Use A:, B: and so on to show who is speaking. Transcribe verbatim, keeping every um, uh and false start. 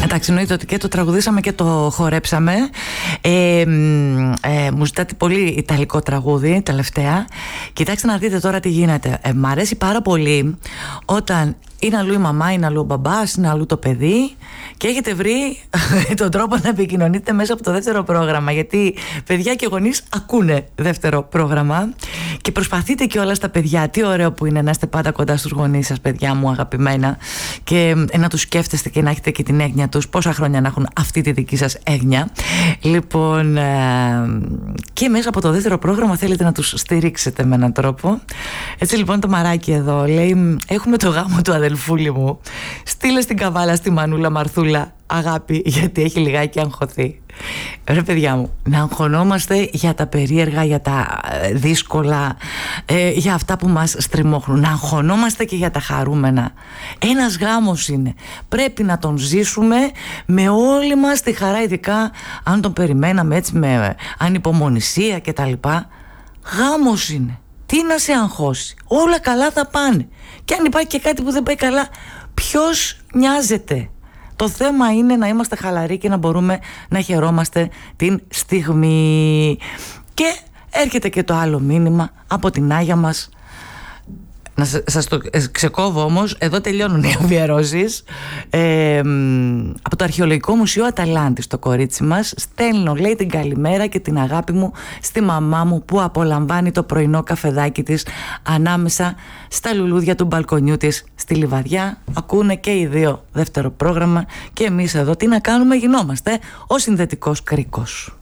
A: Εντάξει, εννοείται ότι και το τραγουδήσαμε και το χορέψαμε. ε, ε, Μου ζητάτε πολύ ιταλικό τραγούδι τελευταία. Κοιτάξτε να δείτε τώρα τι γίνεται. ε, Μ' αρέσει πάρα πολύ όταν είναι αλλού η μαμά, είναι αλλού ο μπαμπάς, είναι αλλού το παιδί και έχετε βρει τον τρόπο να επικοινωνείτε μέσα από το δεύτερο πρόγραμμα. Γιατί παιδιά και γονείς ακούνε δεύτερο πρόγραμμα και προσπαθείτε και όλα στα παιδιά. Τι ωραίο που είναι να είστε πάντα κοντά στους γονείς σας, παιδιά μου αγαπημένα, και να τους σκέφτεστε και να έχετε και την έγνοια τους. Πόσα χρόνια να έχουν αυτή τη δική σας έγνοια. Λοιπόν, και μέσα από το δεύτερο πρόγραμμα θέλετε να τους στηρίξετε με έναν τρόπο. Έτσι λοιπόν το Μαράκι εδώ λέει: έχουμε το γάμο του αδελφούλη μου. Στείλε στην καβάλα στη Μανούλα Μαρθούλα αγάπη, γιατί έχει λιγάκι αγχωθεί. Ρε παιδιά μου, να αγχωνόμαστε για τα περίεργα, για τα δύσκολα, ε, για αυτά που μας στριμώχνουν. Να αγχωνόμαστε και για τα χαρούμενα. Ένας γάμος είναι. Πρέπει να τον ζήσουμε με όλη μας τη χαρά, ειδικά αν τον περιμέναμε έτσι με ανυπομονησία και τα λοιπά. Γάμος είναι. Τι να σε αγχώσει. Όλα καλά θα πάνε. Και αν υπάρχει και κάτι που δεν πάει καλά, ποιος νοιάζεται. Το θέμα είναι να είμαστε χαλαροί και να μπορούμε να χαιρόμαστε την στιγμή. Και έρχεται και το άλλο μήνυμα από την Άγια μας. Να σας το ξεκόβω όμως, εδώ τελειώνουν οι αφιερώσεις. ε, Από το Αρχαιολογικό Μουσείο Αταλάντης, το κορίτσι μας στέλνω, λέει, την καλημέρα και την αγάπη μου στη μαμά μου που απολαμβάνει το πρωινό καφεδάκι της ανάμεσα στα λουλούδια του μπαλκονιού της στη Λιβαδιά. Ακούνε και οι δύο δεύτερο πρόγραμμα και εμείς εδώ τι να κάνουμε, γινόμαστε ο συνδετικός κρίκος.